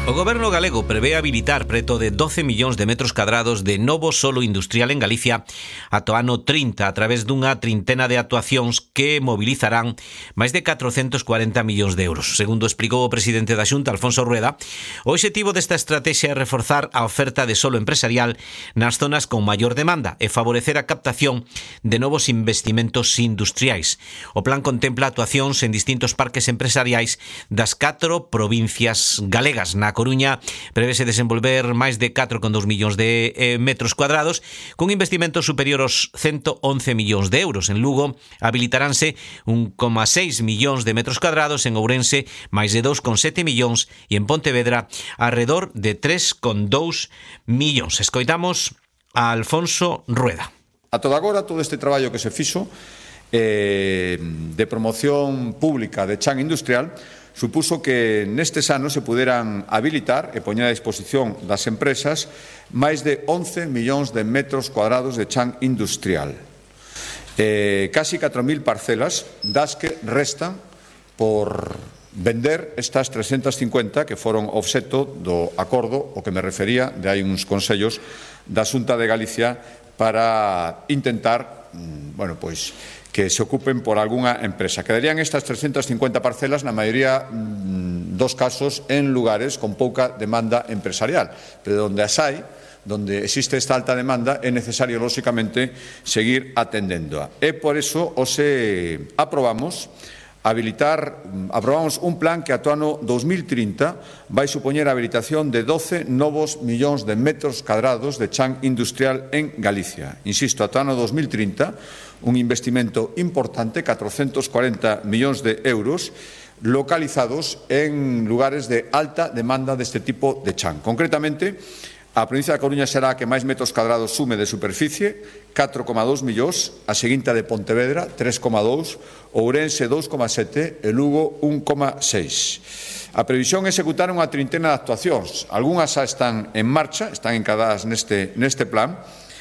O Goberno galego prevé habilitar preto de 12 millóns de metros cadrados de novo solo industrial en Galicia ata o ano 30 a través dunha trintena de actuacións que mobilizarán máis de 440 millóns de euros. Segundo explicou o presidente da Xunta, Alfonso Rueda, o obxectivo desta estrategia é reforzar a oferta de solo empresarial nas zonas con maior demanda e favorecer a captación de novos investimentos industriais. O plan contempla actuacións en distintos parques empresariais das 4 provincias galegas. Na Coruña prevese desenvolver máis de 4,2 millóns de metros cuadrados con investimentos superior aos 111 millóns de euros. En Lugo habilitaránse 1,6 millóns de metros cuadrados, en Ourense máis de 2,7 millóns e en Pontevedra alrededor de 3,2 millóns. Escoitamos a Alfonso Rueda. A toda agora, todo este traballo que se fixo de promoción pública de chan industrial supuso que nestes anos se puderan habilitar e poñer a disposición das empresas máis de 11 millóns de metros cuadrados de chan industrial. Casi 4.000 parcelas das que restan por vender estas 350 que foron obxecto do acordo o que me refería de hai uns consellos da Xunta de Galicia para intentar, que se ocupen por algunha empresa. Quedarían estas 350 parcelas, na maioría dos casos, en lugares con pouca demanda empresarial, pero donde as hai, donde existe esta alta demanda, é necesario, lóxicamente, seguir atendéndoa. E por eso aprobamos un plan que ata o ano 2030 vai supoñer a habilitación de 12 novos millóns de metros cadrados de chan industrial en Galicia. Insisto, ata o ano 2030, un investimento importante, 440 millóns de euros, localizados en lugares de alta demanda deste tipo de chan. Concretamente, a provincia da Coruña será a que máis metros cadrados sume de superficie, 4,2 millóns, a seguinte de Pontevedra, 3,2, Ourense 2,7 e Lugo 1,6. A previsión é executar unha trintena de actuacións. Algúnas xa están en marcha, están encadadas neste plan.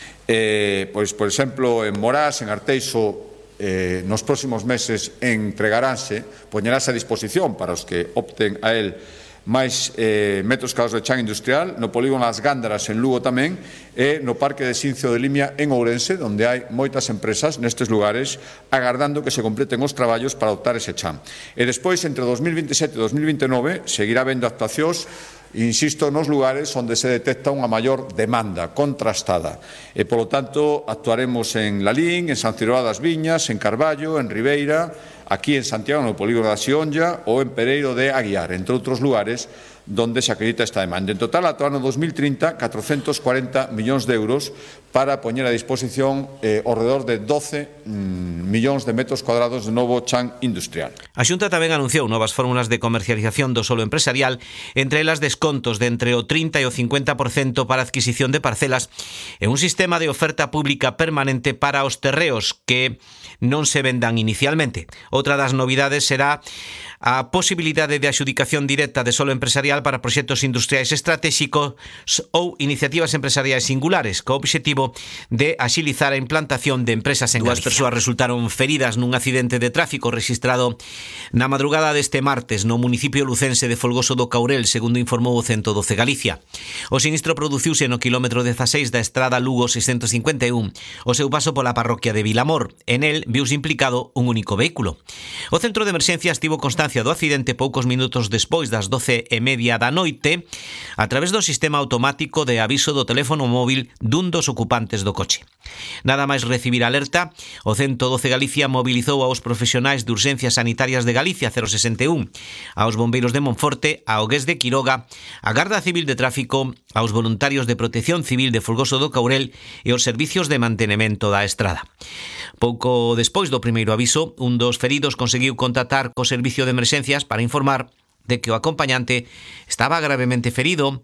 Por exemplo, en Morás, en Arteixo, nos próximos meses entregaránse, poñerase a disposición para os que opten a él máis metros cadrados de chan industrial, no polígono As Gándaras en Lugo tamén, e no Parque de Xincio de Limia en Ourense, onde hai moitas empresas nestes lugares agardando que se completen os traballos para adoptar ese chan. E despois, entre 2027 e 2029, seguirá habendo actuacións, insisto, nos lugares onde se detecta unha maior demanda contrastada. E, polo tanto, actuaremos en Lalín, en San Ciroá das Viñas, en Carballo, en Ribeira, aquí en Santiago, no polígono da Xionlla, ou en Pereiro de Aguiar, entre outros lugares donde se acredita esta demanda. En total, ata o ano 2030, 440 millóns de euros para poñer a disposición ao redor de 12 millóns de metros cuadrados de novo chan industrial. A Xunta tamén anunciou novas fórmulas de comercialización do solo empresarial, entre elas descontos de entre o 30 e o 50% para a adquisición de parcelas e un sistema de oferta pública permanente para os terreos que non se vendan inicialmente. Outra das novidades será a posibilidade de adxudicación directa de solo empresarial para proxectos industriais estratégicos ou iniciativas empresariais singulares, co obxectivo de axilizar a implantación de empresas en Galicia. Dúas persoas resultaron feridas nun accidente de tráfico rexistrado na madrugada deste martes no municipio lucense de Folgoso do Caurel, segundo informou o 112 Galicia. O sinistro produciuse no quilómetro 16 da estrada Lugo 651, o seu paso pola parroquia de Vilamor. En el viuse implicado un único vehículo. O centro de emerxencias tivo constancia do accidente poucos minutos despois das 12:30 da noite a través do sistema automático de aviso do teléfono móvil dun dos ocupantes do coche. Nada máis recibir alerta, o 112 Galicia mobilizou aos profesionais de urxencias sanitarias de Galicia 061, aos bombeiros de Monforte, ao GES de Quiroga, a Garda Civil de Tráfico, aos voluntarios de Protección Civil de Folgoso do Caurel e os servicios de mantenemento da estrada. Pouco despois do primeiro aviso, un dos feridos conseguiu contactar co servicio de emerxencias para informar de que o acompañante estaba gravemente ferido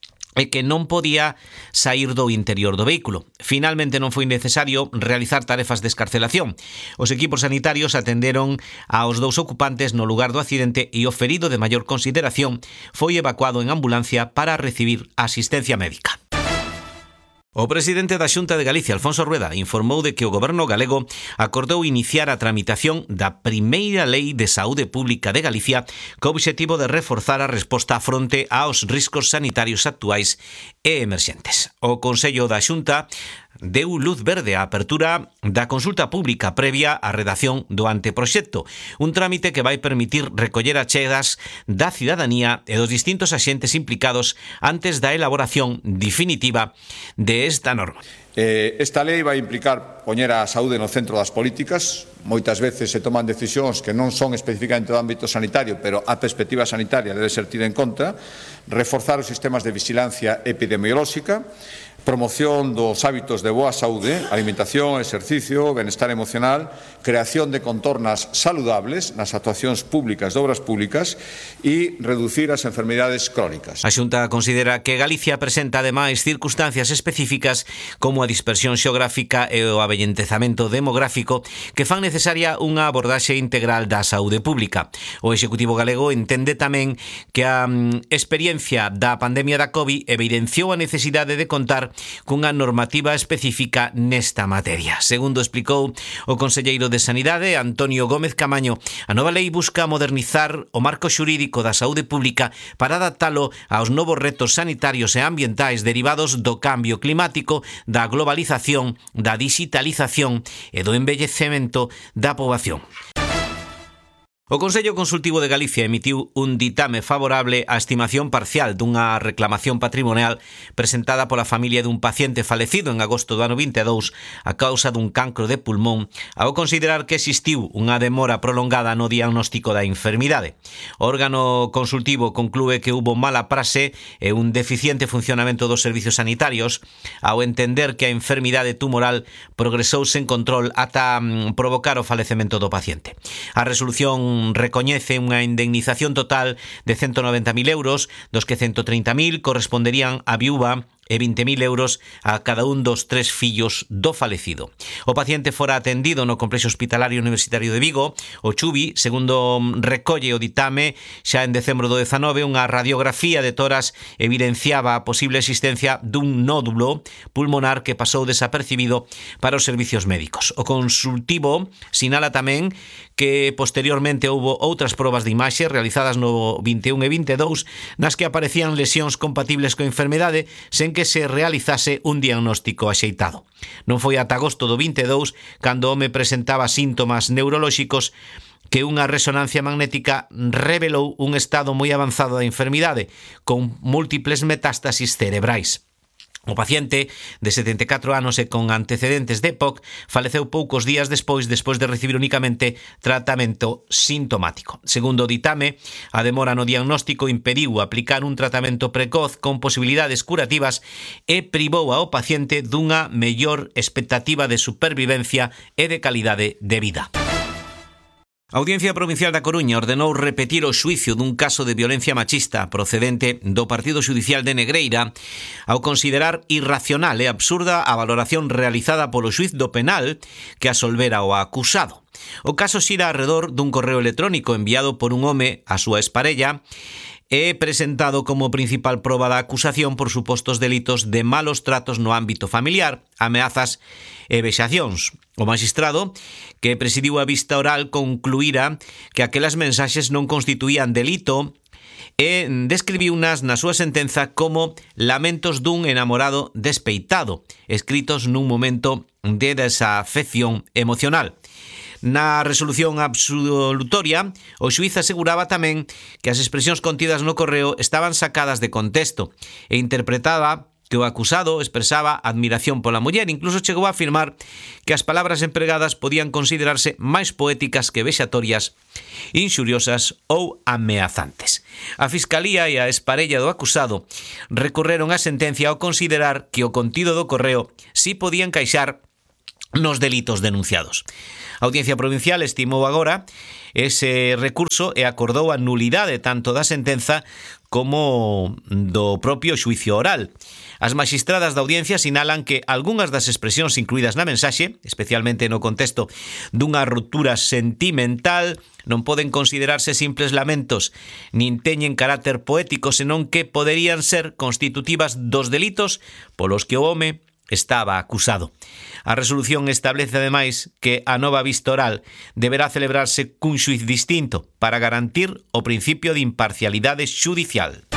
e que non podía sair do interior do vehículo. Finalmente non foi necesario realizar tarefas de escarcelación. Os equipos sanitarios atenderon aos dous ocupantes no lugar do accidente e o ferido de maior consideración foi evacuado en ambulancia para recibir asistencia médica. O presidente da Xunta de Galicia, Alfonso Rueda, informou de que o goberno galego acordou iniciar a tramitación da primeira lei de saúde pública de Galicia co obxectivo de reforzar a resposta fronte aos riscos sanitarios actuais e emerxentes. O Consello da Xunta deu luz verde á apertura da consulta pública previa á redacción do anteproxecto, un trámite que vai permitir recoller achegas da cidadanía e dos distintos axentes implicados antes da elaboración definitiva de esta norma. Esta lei vai implicar poñer a saúde no centro das políticas. Moitas veces se toman decisións que non son especificamente do ámbito sanitario, pero a perspectiva sanitaria debe ser tida en conta, reforzar os sistemas de vigilancia epidemiolóxica, promoción dos hábitos de boa saúde, alimentación, exercicio, benestar emocional, creación de contornas saludables nas actuacións públicas de obras públicas e reducir as enfermidades crónicas. A Xunta considera que Galicia presenta ademais circunstancias específicas como a dispersión xeográfica e o avellentezamento demográfico que fan necesaria unha abordaxe integral da saúde pública. O Executivo galego entende tamén que a experiencia da pandemia da COVID evidenciou a necesidade de contar cunha normativa específica nesta materia. Segundo explicou o conselleiro de Sanidade, Antonio Gómez Camaño, a nova lei busca modernizar o marco xurídico da saúde pública para adaptalo aos novos retos sanitarios e ambientais derivados do cambio climático, da globalización, da digitalización e do envellecemento da poboación. O Consello Consultivo de Galicia emitiu un ditame favorable á estimación parcial dunha reclamación patrimonial presentada pola familia dun paciente falecido en agosto do ano 22 a causa dun cancro de pulmón, ao considerar que existiu unha demora prolongada no diagnóstico da enfermidade. O órgano consultivo conclúe que hubo mala praxe e un deficiente funcionamento dos servizos sanitarios ao entender que a enfermidade tumoral progresou sen control ata provocar o falecemento do paciente. A resolución recoñece unha indemnización total de 190.000 euros, dos que 130.000 corresponderían á viúva e 20.000 euros a cada un dos 3 fillos do falecido. O paciente fora atendido no Complexo Hospitalario Universitario de Vigo, o CHUVI, segundo recolle o ditame, xa en decembro do 19, unha radiografía de toras evidenciaba a posible existencia dun nódulo pulmonar que pasou desapercibido para os servicios médicos. O consultivo sinala tamén que posteriormente houbo outras probas de imaxe realizadas no 21 e 22 nas que aparecían lesións compatibles coa enfermedade sen que se realizase un diagnóstico axeitado. Non foi ata agosto do 22 cando o home presentaba síntomas neurolóxicos que unha resonancia magnética revelou un estado moi avanzado da enfermidade con múltiples metástasis cerebrais. O paciente, de 74 anos e con antecedentes de EPOC, faleceu poucos días despois de recibir únicamente tratamento sintomático. Segundo o ditame, a demora no diagnóstico impediu aplicar un tratamento precoz con posibilidades curativas e privou ao paciente dunha mellor expectativa de supervivencia e de calidade de vida. A Audiencia Provincial da Coruña ordenou repetir o xuicio dun caso de violencia machista procedente do Partido Xudicial de Negreira ao considerar irracional e absurda a valoración realizada polo xuiz do penal que absolvera o acusado. O caso xira arredor dun correo electrónico enviado por un home á súa exparella e presentado como principal proba da acusación por supostos delitos de malos tratos no ámbito familiar, ameazas e vexacións. O magistrado, que presidiu a vista oral, concluíra que aquelas mensaxes non constituían delito e describiunas na súa sentenza como lamentos dun enamorado despeitado, escritos nun momento de desafección emocional. Na resolución absolutoria, o xuíz aseguraba tamén que as expresións contidas no correo estaban sacadas de contexto e interpretaba que o acusado expresaba admiración pola muller, incluso chegou a afirmar que as palabras empregadas podían considerarse máis poéticas que vexatorias, inxuriosas ou ameazantes. A Fiscalía e a exparella do acusado recorreron a sentencia ao considerar que o contido do correo si podía encaixar nos delitos denunciados. A Audiencia Provincial estimou agora ese recurso e acordou a nulidade tanto da sentenza como do propio xuicio oral. As magistradas da audiencia sinalan que algunhas das expresións incluídas na mensaxe, especialmente no contexto dunha ruptura sentimental, non poden considerarse simples lamentos, nin teñen carácter poético, senón que poderían ser constitutivas dos delitos polos que o home estaba acusado. A resolución establece, ademais, que a nova vista oral deberá celebrarse cun xuiz distinto para garantir o principio de imparcialidade xudicial.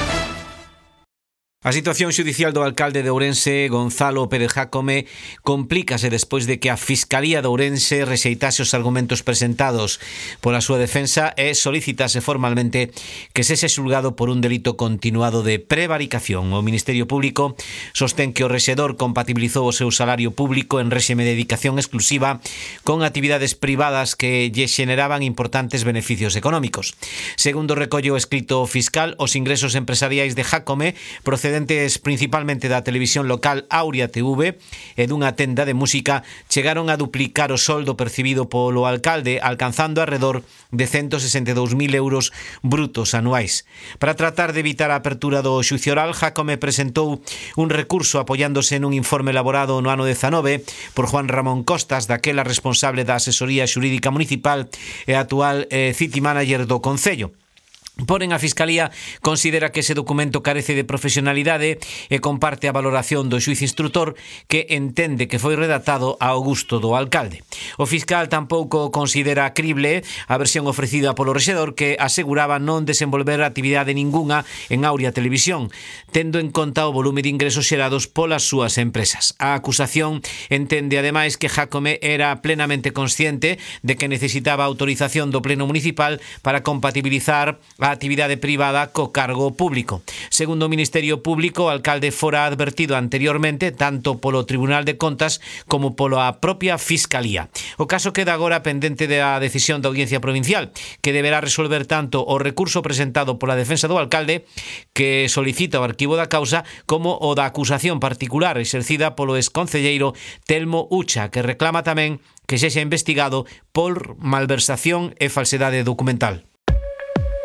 A situación xudicial do alcalde de Ourense, Gonzalo Pérez Jácome, complícase despois de que a Fiscalía de Ourense rexeitase os argumentos presentados pola súa defensa e solicitase formalmente que sexe xulgado por un delito continuado de prevaricación. O Ministerio Público sostén que o rexedor compatibilizou o seu salario público en réxime de dedicación exclusiva con actividades privadas que lle xeneraban importantes beneficios económicos. Segundo recolle o escrito fiscal, os ingresos empresariais de Jácome procedentes principalmente da televisión local Aurea TV e dunha tenda de música chegaron a duplicar o soldo percibido polo alcalde, alcanzando alrededor de 162.000 euros brutos anuais. Para tratar de evitar a apertura do xuicio oral, Jácome presentou un recurso apoiándose nun informe elaborado no ano 19 por Juan Ramón Costas, daquela responsable da asesoría xurídica municipal e actual city manager do Concello. Porén, a Fiscalía considera que ese documento carece de profesionalidade e comparte a valoración do xuiz instrutor, que entende que foi redactado ao gusto do alcalde. O fiscal tampouco considera crible a versión ofrecida polo rexedor, que aseguraba non desenvolver actividade ningunha en Aurea Televisión, tendo en conta o volume de ingresos xerados polas súas empresas. A acusación entende ademais que Jácome era plenamente consciente de que necesitaba autorización do Pleno Municipal para compatibilizar a actividade privada co cargo público. Segundo o Ministerio Público, o alcalde fora advertido anteriormente tanto polo Tribunal de Contas como pola propia Fiscalía. O caso queda agora pendente da decisión da Audiencia Provincial, que deberá resolver tanto o recurso presentado pola defensa do alcalde, que solicita o arquivo da causa, como o da acusación particular exercida polo exconcelleiro Telmo Ucha, que reclama tamén que sexa investigado por malversación e falsedade documental.